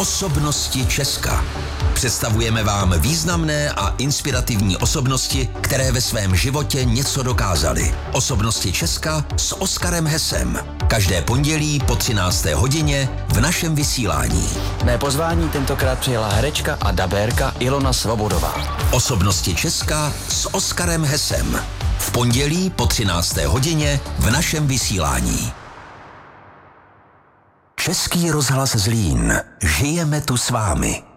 Osobnosti Česka. Představujeme vám významné a inspirativní osobnosti, které ve svém životě něco dokázaly. Osobnosti Česka s Oskarem Hesem. Každé pondělí po 13. hodině v našem vysílání. Mé pozvání tentokrát přijela herečka a dabérka Ilona Svobodová. Osobnosti Česka s Oskarem Hesem. V pondělí po 13. hodině v našem vysílání. Český rozhlas Zlín. Žijeme tu s vámi.